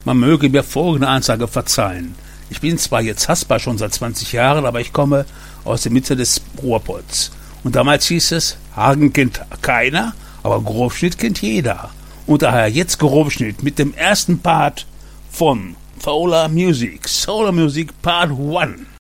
Man möge mir folgende Ansage verzeihen. Ich bin zwar jetzt Hasper schon seit 20 Jahren, aber ich komme aus der Mitte des Ruhrpots. Und damals hieß es, Hagen kennt keiner, aber Grobschnitt kennt jeder. Und daher jetzt Grobschnitt mit dem ersten Part von Solar Music Part 1.